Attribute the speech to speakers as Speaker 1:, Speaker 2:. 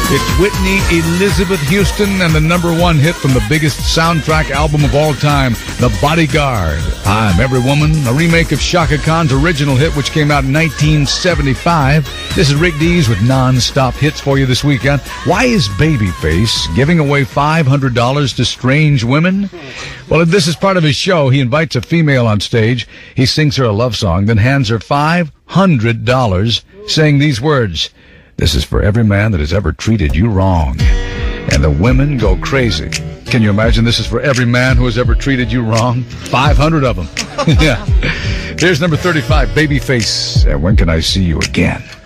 Speaker 1: It's Whitney Elizabeth Houston and the #1 hit from the biggest soundtrack album of all time, The Bodyguard. I'm Every Woman, a remake of Chaka Khan's original hit, which came out in 1975. This is Rick Dees with non-stop hits for you this weekend. Why is Babyface giving away $500 to strange women? Well, if this is part of his show, he invites a female on stage. He sings her a love song, then hands her $500, saying these words: "This is for every man that has ever treated you wrong." And the women go crazy. Can you imagine? This is for every man who has ever treated you wrong? 500 of them. Yeah. Here's number 35, Babyface. And When Can I See You Again?